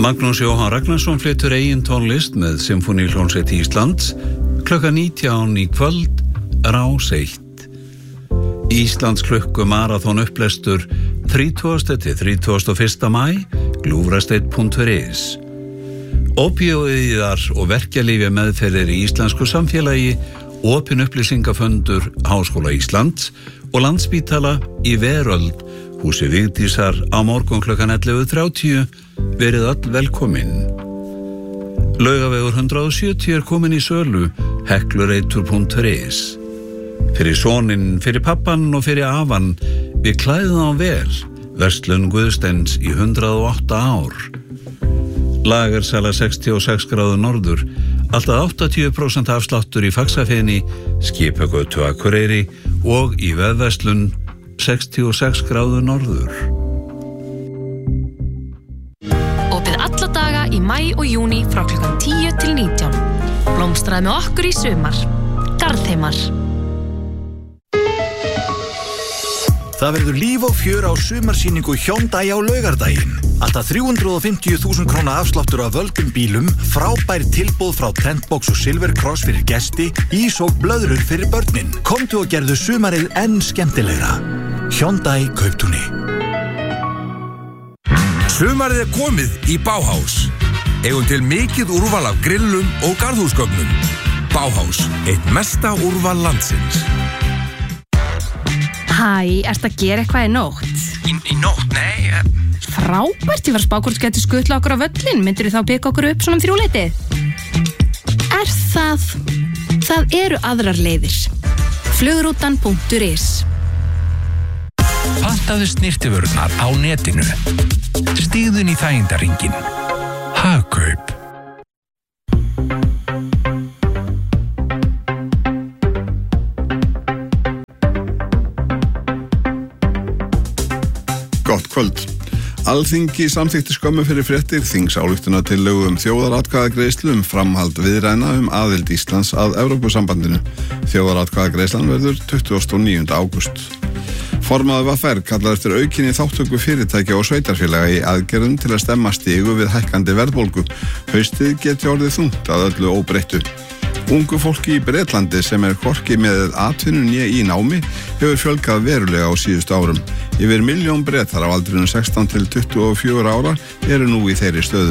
Magnús Jóhann Ragnarsson flytur eigin tónlist með Sinfóníuhljómsveit Íslands klukkan 19 í kvöld, Rás 1. Íslands klukku marathon upplestur 30. til 31. maí, glúfrasteinn.is. Ópíóíðar og verkjalífi meðferðir í íslensku samfélagi, opin upplýsingafundur Háskóla Íslands og Landspítala í Veröld, húsi Vigdísar á morgun klukkan 11:30, verið öll velkomin. Laugavegur 170 komin í sölu, heklureitur.is. Fyrir soninn, fyrir pappan og fyrir afan, við klæðum á vel, verslun Guðsteins í 108 ár. Lagersala 66 gráðu norður, alltaf 80% afsláttur í Faxafeni, Skipagötu Akureyri og í vefverslun 66 gráðu norður. Opið alla daga í maí og júní frá klukkan 10 til 19. Blómstraði með okkur í sumar. Garðheimar. Það verður líf og fjör á sumarsýningu Hyundai á laugardaginn. Alltaf 350.000 króna afsláttur af völdum bílum, frábær tilboð frá Trendbox og Silver Cross fyrir gesti, ís og blöðrur fyrir börnin. Komdu og gerðu sumarið enn skemmtilegra. Hyundai Kauptúni. Sumarið komið í Bauhaus. Eigum til mikið úrval af grillum og garðhúsgögnum. Bauhaus, eitt mesta úrval landsins. Hæ, ertu að gera eitthvað í nótt? Í nótt? Nei. Frábært, ég var að spá hvort gæti skutla okkur á völlin. Myndirðu þá bika okkur upp svona 3-leytið? Það eru aðrar leiðir. Flugrútan.is. Pantaðu snyrtivörurnar á netinu. Stígðun í þægindaringin. Hagkaup. Gott kvöld. Alþingi samþykkti skömmu fyrir fréttir þingsályktunartillögu þjóðaratkvæðagreiðslu framhald viðræðna aðild Íslands að Evrópusambandinu. Þjóðaratkvæðagreiðslan verður 29. ágúst. Formaður VR kallar eftir aukinni þátttöku fyrirtækja og sveitarfélaga í aðgerðum til að stemma stigu við hækkandi verðbólgu. Haustið geti orðið þungt að öllu óbreyttu. Ungu fólki í Bretlandi sem hvorki með atvinnu né í námi hefur fjölgað verulega á síðustu árum. Yfir 1 milljón Bretar á aldrinum 16 til 24 ára eru nú í þeirri stöðu.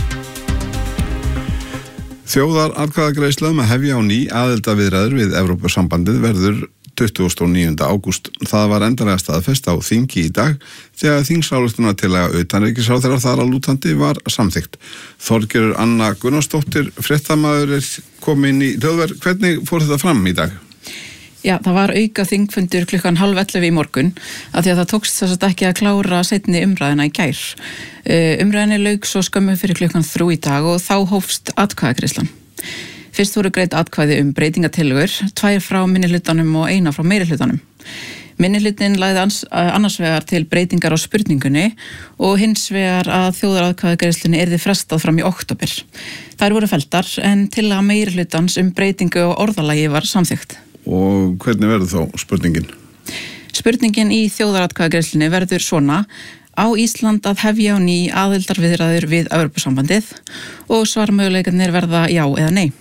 Þjóðaratkvæðagreiðsla að hefja á ný aðildarviðræður við Evrópusambandið verður 29. ágúst. Það var endanlega staðfest á þingi í dag þegar þingsályktunartillaga utanríkisráðherra þar að lútandi var samþykkt. Þorgerður Anna Gunnarsdóttir, fréttamaður, komin í hljóðver. Hvernig fór þetta fram í dag? Já, það var auka þingfundur klukkan 10:30 í morgun af því að það tókst þess að ekki að klára seinni umræðina í gær. Umræðinni lauk svo skömmu fyrir klukkan 3 í dag og þá hófst atkvæðagreiðslan. Fyrst voru greidd atkvæði breytingatillögur, 2 frá minnihlutanum og 1 frá meirihlutanum. Minnihlutin lagði annars vegar til breytingar á spurningunni og hins vegar að þjóðaratkvæðagreiðslunni yrði frestað fram í október. Þær voru felldar en tillaga meirihlutans breytingu og orðalagi var samþykkt. Og hvernig verður þá spurningin? Spurningin í þjóðaratkvæðagreiðslunni verður svona: á Ísland að hefja á ný aðildarviðræður við Evrópusambandið og svarmöguleikarnir verða já eða nei.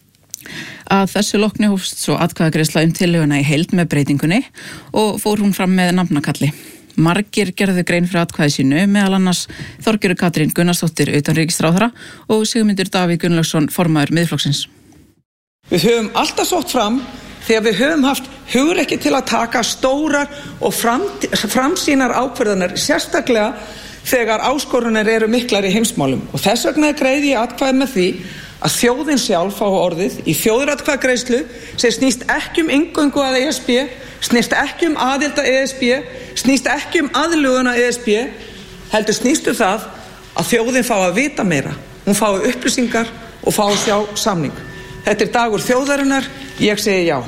Að þessu loknu hófst svo atkvæðagreiðsla tillöguna í heild með breytingunni og fór hún fram með nafnakalli. Margir gerðu grein fyrir atkvæði sínu, meðal annars Þorgerður Katrín Gunnarsdóttir utanríkisráðherra og Sigmundur Davíð Gunnlaugsson formaður Miðflokksins. Við höfum alltaf sótt fram þegar við höfum haft hugrekki til að taka stórar og framsýnar ákvörðanir, sérstaklega þegar áskoranir eru miklar í heimsmálum. Og þess vegna greiði ég atkvæði með því að þjóðin sjálf fái orðið í þjóðaratkvæðagreiðslu sem snýst ekki inngöngu að ESB, snýst ekki aðild að ESB, snýst ekki aðlögun að ESB, heldur snýst það að þjóðin fái að vita meira. Hún fái upplýsingar og fái að sjá samning. Þetta dagur þjóðarinnar, ég segi já.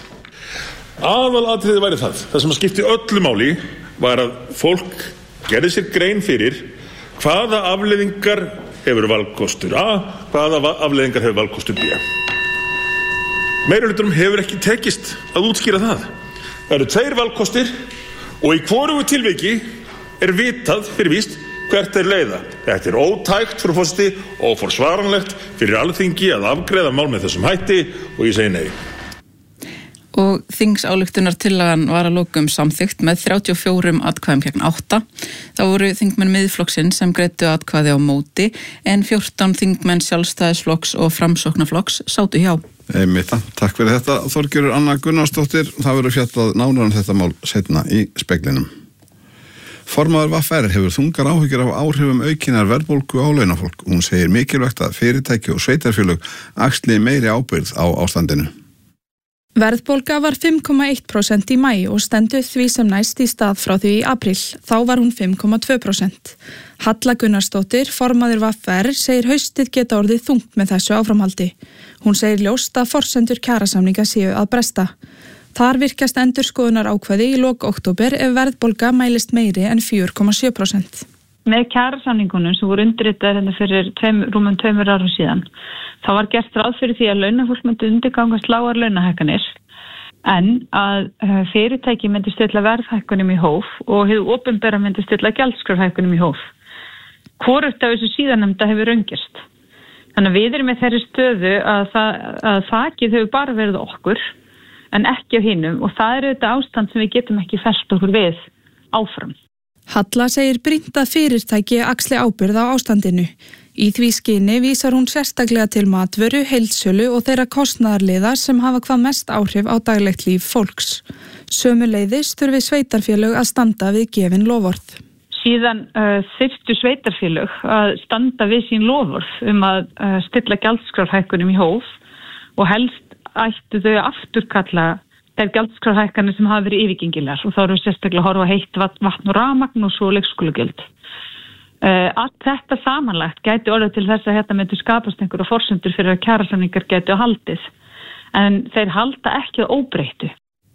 Aðalatriðið væri það sem skipti öllu máli var að fólk gerði sér grein fyrir hvaða afleiðingar hefur valkostur A, hvaða afleiðingar hefur valkostur B. Meirihlutanum hefur ekki tekist að útskýra það. Það eru 2 valkostir og í hvorugu tilviki vitað fyrir víst hvert leiða. Þetta ótækt, frú forseti, og forsvaranlegt fyrir Alþingi að afgreiða mál með þessum hætti og ég segi nei. Og þingsályktunartillagan var að lokum samþykkt með 34 atkvæðum gegn 8. Það voru þingmenn Miðflokksins sem greiddu atkvæði á móti en 14 þingmenn Sjálfstæðisflokks og Framsóknarflokks sátu hjá. Einmitt, takk fyrir þetta. Þorgerður Anna Gunnarsdóttir, það verður fjallað nánar þetta mál seinna í Speglinum. Formaður VR hefur þungar áhyggjur af áhrifum aukinnar verðbólgu á launafólk. Hún segir mikilvægt að fyrirtæki og sveitarfélög axli meiri ábyrgð á ástandinu. Verðbólga var 5,1% í maí og stendur því sem næst í stað frá því í apríl. Þá var hún 5,2%. Halla Gunnarsdóttir, formaður VR, segir haustið geta orðið þungt með þessu áframhaldi. Hún segir ljóst að forsendur kjarasamninga séu að bresta. Þar virkast endurskoðunar ákvæði í lok október ef verðbólga mælist meiri en 4,7%. Með kjarasamningunum sem voru undirritaðir fyrir rúmum 2 árum síðan, þá var gert ráð fyrir því að launafólk myndi undirgangast lágar launahækkanir en að fyrirtæki myndi stilla verðhækkunum í hóf og hið opinbera myndi stilla gjaldskrárhækkunum í hóf. Hvorugt af þessu síðarnefnda hefur raungerst. Þannig að við erum með þeirri stöðu að þakið hefur bara verið okkur en ekki á hinum og það er þetta ástand sem við getum ekki fellt okkur við áfram. Halla segir brýnt að fyrirtæki axli ábyrgð á ástandinu. Í því skyni vísar hún sérstaklega til matvöru, heildsölu og þeirra kostnaðarliða sem hafa hvað mest áhrif á daglegt líf fólks. Sömuleiðis þurfi sveitarfélög að standa við gefin loforð. Síðan þyrftu sveitarfélög að standa við sín loforð að stilla gjaldskrárhækkunum í hóf og helst ættu þau að afturkalla þær gjaldskrárhækkanir sem hafa verið yfirgengilegar og þá eru sérstaklega að horfa heitt vatn og rafmagn og svo leikskólagjöld. Allt þetta samanlagt gæti orðið til þess að þetta myndi skapast einhverja forsendur fyrir að kjarasamningar gæti haldið, en þeir halda ekki að óbreyttu.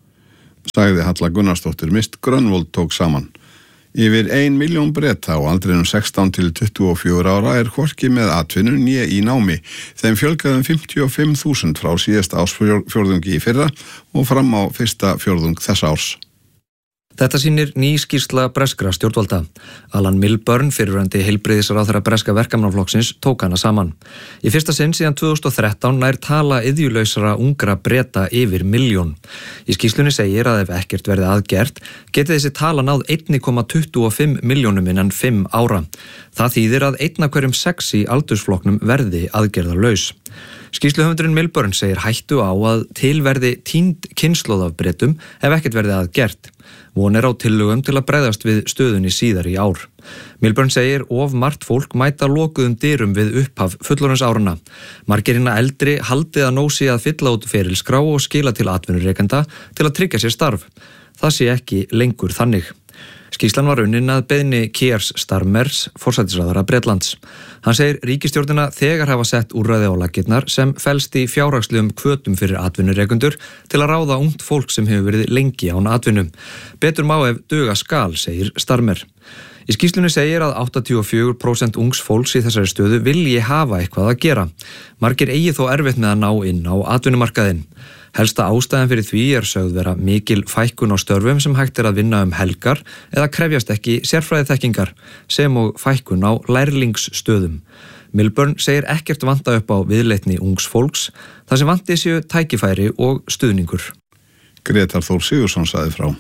Sagði Halla Gunnarsdóttir, Mist Grönvold tók saman. Yfir 1 milljón Breta á aldrinum 16 til 24 ára hvorki með atvinnu né í námi. Þeim fjölgaði 55.000 frá síðasta ársfjórðungi í fyrra og fram á fyrsta fjórðung þessa árs. Þetta sýnir ný skýrsla breskra stjórnvalda. Alan Milburn, fyrrverandi heilbrigðisráðherra breska verkamannaflokksins, tók hana saman. Í fyrsta sinn síðan 2013 nær tala iðjulausra ungra Breta yfir 1 milljón. Í skýrslunni segir að ef ekkert verði aðgert, geti þessi tala náð 1,25 milljónum innan 5 ára. Það þýðir að 1 af hverjum 6 í aldursflokknum verði aðgerðarlaus. Skýrsluhöfundurinn Milburn segir hættu á að til verði týnd kynslóð af Bretum ef ekkert verði aðgert. Von á tillögum til að bregðast við stöðunni síðar í ár. Milburn segir of margt fólk mæta lokuðum dyrum við upphaf fullorðinsárana. Margir hinna eldri haldið að nósi að fylla út ferilskrá og skila til atvinnurekenda til að tryggja sér starf. Það sé ekki lengur þannig. Skýrslan var unnin að beiðni Keir Starmers, forsætisráðherra Bretlands. Hann segir ríkisstjórnina þegar hafa sett úrræði á laggirnar sem felst í fjárhagslegum hvötum fyrir atvinnurekendur til að ráða ungt fólk sem hefur verið lengi án atvinnu. Betur má ef duga skal, segir Starmer. Í skýrslunni segir að 84% ungs fólks í þessari stöðu vilji hafa eitthvað að gera. Margir eigi þó erfitt með að ná inn á atvinnumarkaðinn. Helsta ástæðan fyrir því sögð vera mikil fækkun á störfum sem hægt að vinna helgar eða krefjast ekki sérfræðiþekkingar sem og fækkun á lærlingsstöðum. Milburn segir ekkert vanta upp á viðleitni ungs fólks, þar sem vanti séu tækifæri og stuðningur. Gretar Þór Sigurðsson sagði frá.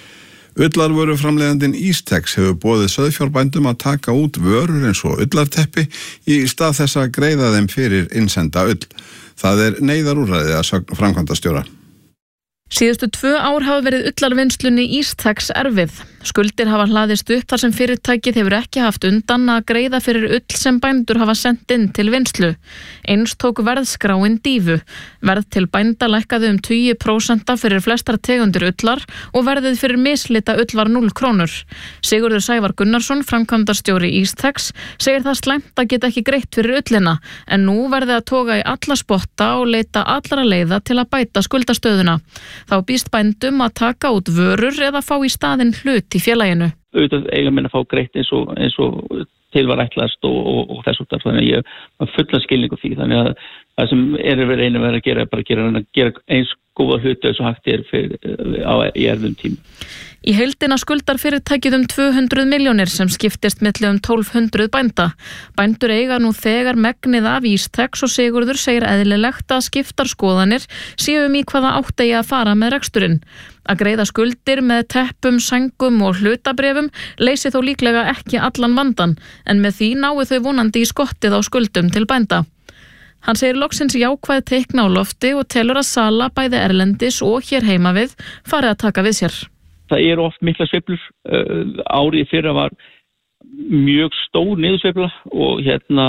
Ullarvöruframleiðandinn Ístex hefur boðið sauðfjárbændum að taka út vörur eins og ullarteppi í stað þess að greiða þeim fyrir innsenda ull. Það neyðarúrræði að sögn framkvæmdastjóra. Síðustu 2 ár hafa verið ullarvinnslunni Ístex erfið. Skuldir hafa hlaðist upp þar sem fyrirtækið hefur ekki haft undan að greiða fyrir ull sem bændur hafa sent inn til vinnslu. Eins tók verðskráin dýfu. Verð til bænda lækkaði 20% fyrir flestar tegundir ullar og verðið fyrir mislita ull var 0 krónur. Sigurður Sævar Gunnarsson, framkvæmdastjóri Ístex, segir það slæmt að geta ekki greitt fyrir ullina, en nú verði að toga í alla spotta og leita allra leiða til að bæta skuldastöðuna. Þá býst bændum að taka út vörur eða fá í staðinn hlut í félaginu. Auðvitað eiga menn að fá greitt eins og til var ætlast og þess út af, þannig að ég fulla skilningu því, þannig að það sem verið að gera er bara að gera eins góða hluta eins og hægt í erfum tíma. Í heildina skuldar fyrirtækið 200 milljónir sem skiptist milli 1200 bænda. Bændur eiga nú þegar megnið af Ístex og Sigurður segir eðlilegt að skiptar skoðanir séu í hvaða átt eigi að fara með reksturinn. Að greiða skuldir með teppum, sængum og hlutabrefum leysi þó líklega ekki allan vandan, en með því náu þau vonandi í skottið á skuldum til bænda. Hann segir loksins jákvæð teikn á lofti og telur að sala bæði erlendis og hér heima við fari að taka við sér. Það oft mikla sveiflur. Árið fyrra var mjög stór niðursveifla og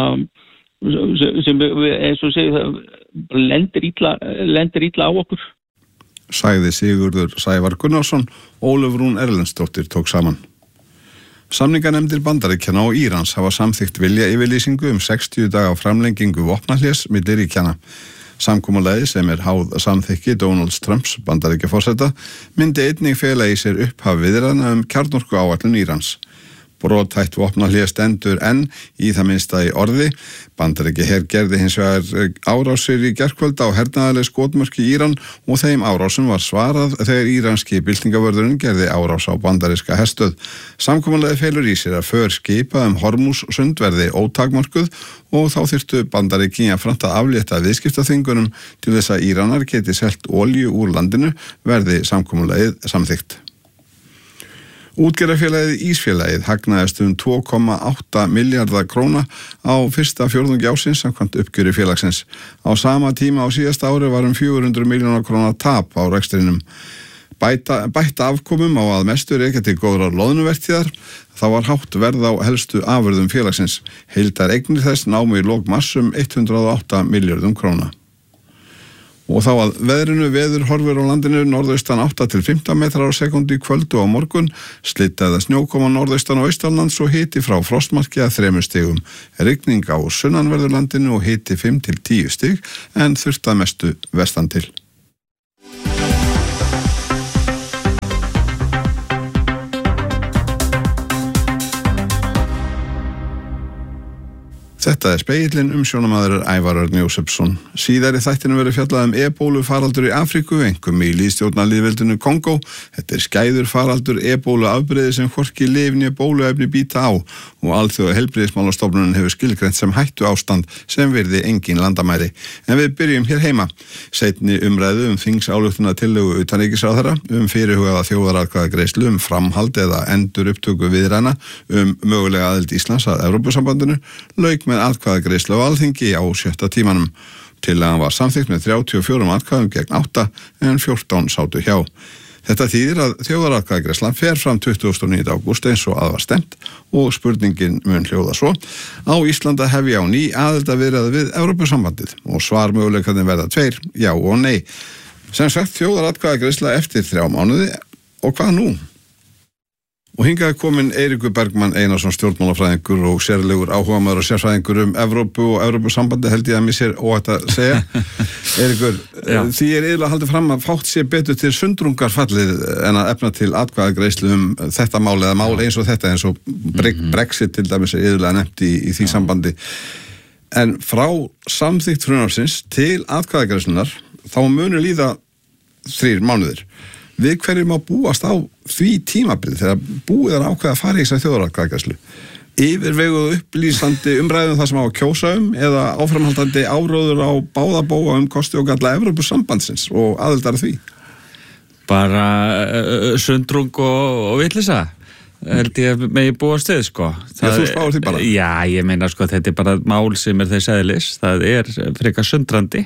sem eins og segir það lendir illa á okkur. Sagði Sigurður Sævar Gunnarsson, Ólöf Rún Erlendsdóttir tók saman. Samninganefndir Bandaríkjanna og Írans hafa samþykkt viljayfirlýsingu 60 daga framlengingu vopnahlés milli ríkjanna. Samkomulagið sem háð samþykki Donald Trumps Bandaríkjaforseta myndi einnig fela í sér upphaf viðræðna kjarnorkuáætlun Írans. Brothætt vopnahlé stendur enn í það minnsta í orði. Bandaríkjaher gerði hins vegar árásir í gærkvöld á hernaðarleg skotmörk í Íran og þeim árásum var svarað þegar íranski byltingavörðurinn gerði árás á bandaríska herstöð. Samkomulagið felur í sér að för skipa Hormúzsund verði ótakmörkuð og þá þyrftu Bandaríkin jafnframt að aflétta viðskiptaþvingunum til þess að Íranar geti selt olíu úr landinu verði samkomulagið samþykkt. Útgerðarfélagið Ísfélagið hagnaðist 2,8 milljarða króna á fyrsta fjórðungi ársins samkvæmt uppgjöri félagsins. Á sama tíma á síðasta ári var 400 milljóna króna tap á rekstrinum. Bætta afkomum á að mestu rekja til góðrar loðnuvertíðar. Það var hátt verð á helstu afurðum félagsins. Heildar eignir þess námu í lok mars 108 milljörðum króna. Og þá að veðrinu, veður horfur á landinu norðaustan 8 til 15 metrar á sekúndu í kvöldu á morgun, slitta eða snjókoma norðaustan og austanlands og hiti frá frostmarki að 3 stigum. Rigning á sunnanverðurlandinu og hiti 5 til 10 stig en þurrt að mestu vestan til. Þetta Spegillinn, umsjónamaður Ævar Örn Jósefsson. Síðar í þættinu verður fjallað ebólu faraldur í Afríku, einkum í lýðstjórnarlýðveldinu Kongó. Þetta skæður faraldur ebólu afbrigði sem hvorki lyf né bóluefni býta á og alþjóða heilbrigðismálastofnunin hefur skilgreint sem hættu ástand sem virði engin landamæri. En við byrjum hér heima. Seinni umræðu þingsályktun utanríkisráðherra fyrirhugaða þjóðaratkvæðagreiðslu framhald eða endurupptöku viðræðna mögulega aðild Íslands að Evrópusambandinu lauk með atkvæðagreiðslu á Alþingi á 7. tímanum. Tillagan var samþykkt með 34 atkvæðum gegn 8 en 14 sátu hjá. Þetta þýðir að þjóðaratkvæðagreiðslan fer fram 29. ágúst eins og að var stemt og spurningin mun hljóða svo: á Íslandi að hefja á ný aðildarviðræður við Evrópusambandið og svarmöguleikarnir verða 2, já og nei. Sem sagt þjóðaratkvæðagreiðsla eftir 3 mánuði og hvað nú? Og hingað komin Eiríkur Bergmann Einarsson, stjórnmálafræðingur og sérlegur áhugamaður og sérfræðingur Evrópu og Evrópusambandi, held ég að mér sér óhætt að segja. Eiríkur, því yfirlega haldið fram að fátt sé betur til sundrungar fallið en að efna til atkvæðagreiðslu þetta mál eða mál eins og þetta, eins og Brexit til dæmis yfirlega nefnt í því sambandi. En frá samþykkt frumvarpsins til atkvæðagreiðslunar þá munur líða 3 mánuðir. Við hverjum má búast á því tímabilið þegar búið ákveða að fara í þessari þjóðaratkvæðagreiðslu? Yfirveguðu upplýsandi umræðum það sem á að kjósa eða áframhaldandi áróður á báða bóga kosti og galla Evrópusambandsins og aðildar því? Bara sundrung og vitleysa. Held ég megi búast við, sko. Þú spáir því bara? Já, ég meina, sko, þetta bara mál sem þess eðlis. Það frekar sundrandi,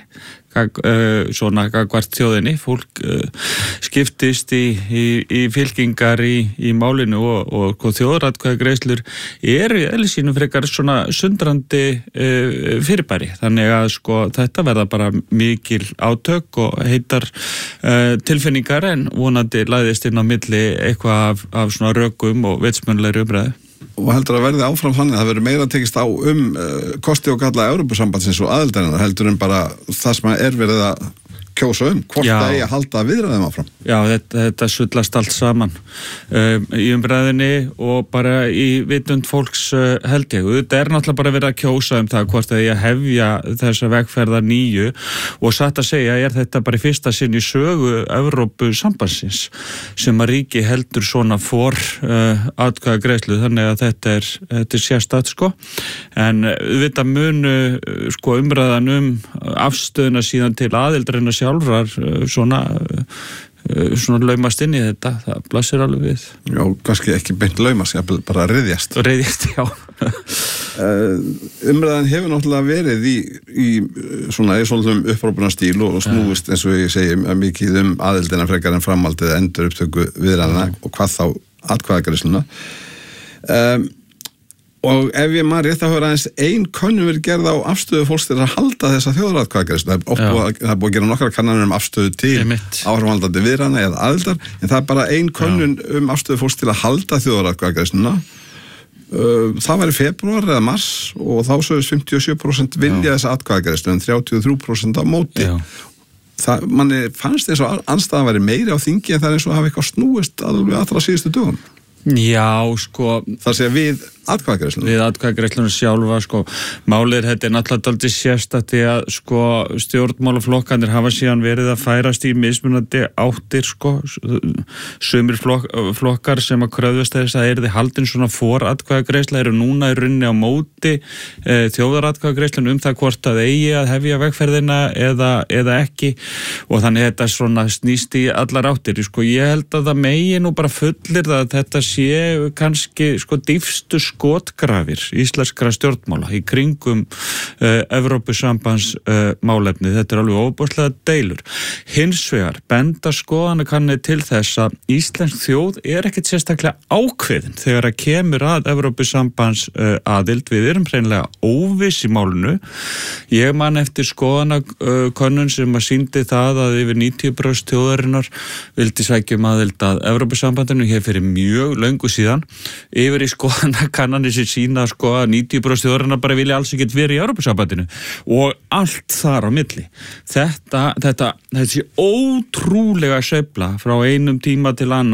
svona gagvart þjóðinni. Fólk skiptist í fylkingar í málinu og þjóðaratkvæðagreiðslur eru í eðli sínu frekar svona sundrandi fyrirbæri. Þannig að, sko, þetta verða bara mikil átök og heitar tilfinningar en vonandi læðist inn á milli eitthvað af svona rökum og vitsmunlegri umræðu. Og heldur að verði áfram þannig að það verður meira tekist á kosti og galla Evrópusambandsins og aðildarinnar heldur en bara það sem verið að kjósa hvort það eigi að halda viðræðum áfram. Já, þetta sullast allt saman í umræðinni og bara í vitund fólks held ég. Þetta náttúrulega bara verið að kjósa það hvort það eigi að hefja þessa vegferðar nýju og satt að segja þetta bara í fyrsta sinn í sögu Evrópusambandsins sem að ríki heldur svona atkvæðagreiðslu, þannig að þetta er sérstakt en við munu umræðan afstöðuna síðan til aðildarinnar sjálfrar svona laumast inn í þetta, það blasir alveg við. Já, kannski ekki beint laumast, bara ryðjast. Ryðjast, já. Umræðan hefur náttúrulega verið í svona svolítum upprópunarstýl og snúist eins og ég segi mikið aðildina frekar en framhaldið endur upptöku viðræðina og hvað þá atkvæðagreiðsluna. Og ef ég maður rétt að höra aðeins könnun verið gerð á afstöðu fólks til að halda þessa þjóðaratkvæðagreiðslu. Það er búið að gera nokkra kannanir afstöðu til áhrifaldandi viðræðna eða aðildar, en það er bara könnun afstöðu fólks til að halda þjóðaratkvæðagreiðsluna. Það var í febrúar eða mars og þá sögðust 57% vilja þessa atkvæðagreiðslu en 33% á móti. Manni fannst þess að andstaðan væri meiri á þingi en það er eins og hafa eitthvað snúist alveg allra síðustu dögum. Já, það sé við atkvæðagreiðsluna. Við atkvæðagreiðsluna sjálfa, málið þetta náttúrulega dálítið sérstakt því að stjórnmálaflokkarnir hafa síðan verið að færast í mismunandi áttir, sumir flokkar sem að kröfðast þess að yrði haldin svona foratkvæðagreiðsla eru núna í rauninni á móti þjóðaratkvæðagreiðslun það hvort að eigi að hefja vegferðina eða ekki og þannig þetta svona snýst í allar áttir. Ég held að það megi nú bara fullir að þetta sé kannski dýfstu skotgrafir íslenskra stjórnmála í kringum Evrópusambands málefni. Þetta er alveg óbúslega deilur. Hins vegar benda skoðanakannir til þess að íslensk þjóð er ekkert sérstaklega ákveðin þegar að kemur að Evrópusambands aðild. Við erum hreinlega óviss í málinu. Ég man eftir skoðanakönnun sem að sýndi það að yfir 90% þjóðarinnar vildi sækja aðild að Evrópusambandinu hér fyrir mjög löngu síðan. Yfir í skoðanakannanir sem sína að 90% þjóðarinnar bara vilja alls ekkert verið í Evrópusambandinu og allt þar á milli. Þessi ótrúlega sveifla frá einum tíma til annan